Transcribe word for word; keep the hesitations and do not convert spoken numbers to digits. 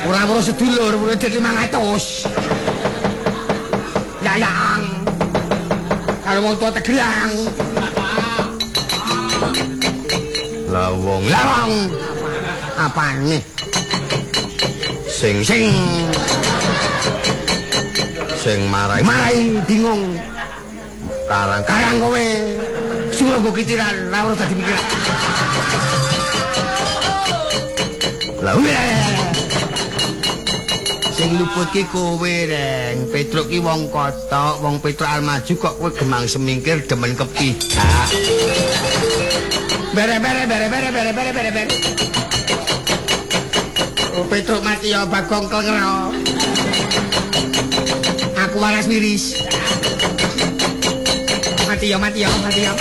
Ora weruh sedulur, weruh dadi lima ratus. Yayang. Karo wong tua Tegerang. Lawong, lawong. Apane? Sing sing. Sing marai marai bingung. Karang karang kowe. Suruh go kitiran, ora dadi mikir. Lah sing luput ki kowe reng. Petruk ki wong kotok, wong Petruk Almaju kok kowe gemang semingkir demen kepijak. Bere bere bere bere bere bere bere bere. Oh Petruk mati ya Bagong klengero. Aku waras wiris. Mati ya mati ya mati ya.